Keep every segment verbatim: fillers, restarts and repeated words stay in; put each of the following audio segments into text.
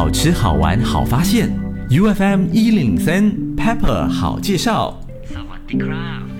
好吃好玩好发现 U F M 一零三 Pepper 好介绍。萨瓦迪卡。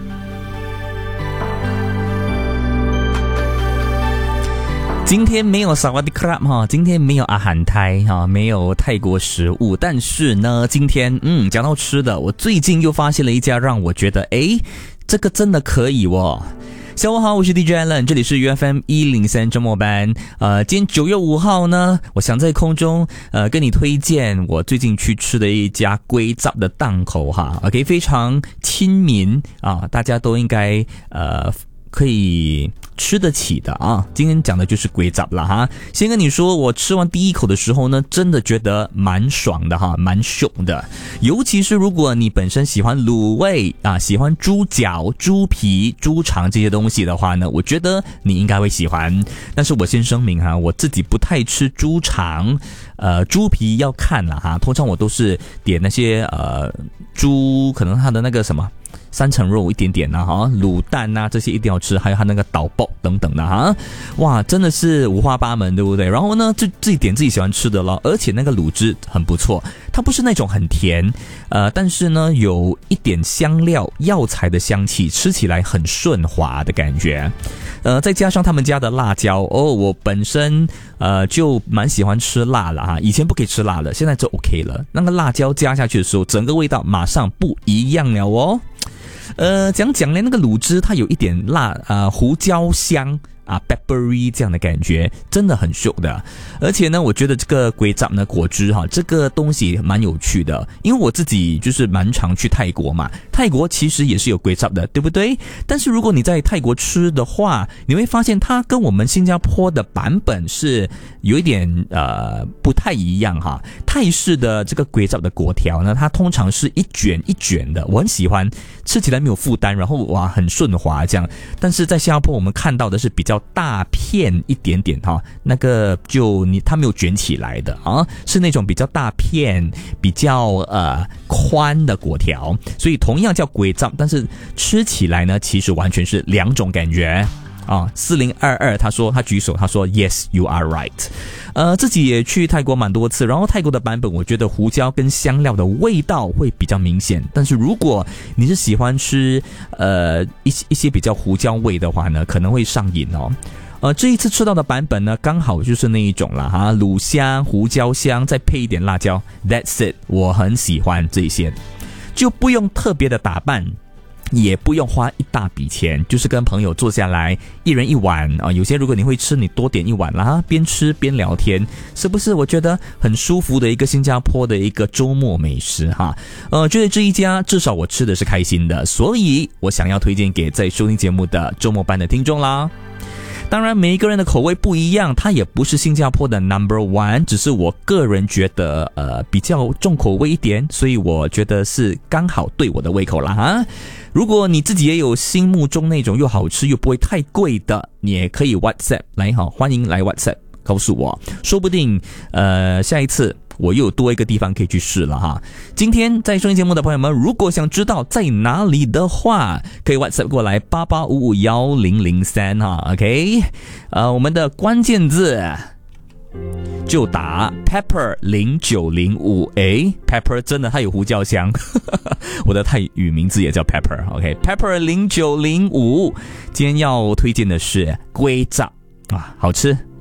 今天没有萨瓦迪卡哈，今天没有阿罕泰哈，没有泰国食物，但是呢，今天嗯，讲到吃的，我最近又发现了一家让我觉得，诶，这个真的可以哦。下午好，我是 D J Allen， 这里是 U F M 一零三周末班。呃，今天九月五号呢，我想在空中呃跟你推荐我最近去吃的一家粿杂的档口哈 ，OK， 非常亲民啊，大家都应该呃。可以吃得起的啊！今天讲的就是粿杂了哈。先跟你说，我吃完第一口的时候呢，真的觉得蛮爽的哈，蛮凶的。尤其是如果你本身喜欢卤味啊，喜欢猪脚、猪皮、猪肠这些东西的话呢，我觉得你应该会喜欢。但是我先声明哈，我自己不太吃猪肠，呃，猪皮要看了哈。通常我都是点那些呃猪，可能它的那个什么。三层肉一点点呐、啊、哈，卤蛋呐、啊、这些一定要吃，还有它那个倒爆等等的哈，哇，真的是五花八门，对不对？然后呢，就自己点自己喜欢吃的咯，而且那个卤汁很不错，它不是那种很甜，呃，但是呢有一点香料药材的香气，吃起来很顺滑的感觉。呃，再加上他们家的辣椒哦，我本身呃就蛮喜欢吃辣了哈，以前不可以吃辣了，现在就 OK 了。那个辣椒加下去的时候，整个味道马上不一样了哦。呃，讲讲呢，那个卤汁它有一点辣啊、呃，胡椒香啊 ，peppery 这样的感觉，真的很秀的。而且呢，我觉得这个粿杂呢果汁哈，这个东西蛮有趣的，因为我自己就是蛮常去泰国嘛，泰国其实也是有粿杂的，对不对？但是如果你在泰国吃的话，你会发现它跟我们新加坡的版本是有一点呃不太一样哈。泰式的这个粿杂的粿条呢，它通常是一卷一卷的，我很喜欢，吃起来没有负担，然后哇很顺滑这样。但是在新加坡我们看到的是比较大片一点点哈，那个就你它没有卷起来的啊，是那种比较大片、比较呃宽的粿条，所以同样叫粿杂，但是吃起来呢，其实完全是两种感觉。啊，四零二二，他说他举手，他说 Yes, you are right。呃，自己也去泰国蛮多次，然后泰国的版本，我觉得胡椒跟香料的味道会比较明显。但是如果你是喜欢吃呃一些一些比较胡椒味的话呢，可能会上瘾哦。呃，这一次吃到的版本呢，刚好就是那一种啦哈，卤香、胡椒香，再配一点辣椒 ，That's it， 我很喜欢这些，就不用特别的打扮。也不用花一大笔钱，就是跟朋友坐下来，一人一碗啊。有些如果你会吃，你多点一碗啦，边吃边聊天，是不是？我觉得很舒服的一个新加坡的一个周末美食哈。呃，觉得这一家至少我吃的是开心的，所以我想要推荐给在收听节目的周末班的听众啦。当然每一个人的口味不一样，它也不是新加坡的 number one， 只是我个人觉得呃比较重口味一点，所以我觉得是刚好对我的胃口啦哈。如果你自己也有心目中那种又好吃又不会太贵的，你也可以 WhatsApp 来哈，欢迎来 WhatsApp 告诉我，说不定呃下一次我又有多一个地方可以去试了哈。今天在收听节目的朋友们，如果想知道在哪里的话，可以 WhatsApp 过来八八五五一零零三哈 ，OK， 呃，我们的关键字就打 Pepper 零九零五，诶 Pepper 真的它有胡椒香，我的泰语名字也叫 Pepper，OK， Pepper 零九零五，今天要推荐的是粿杂啊，好吃。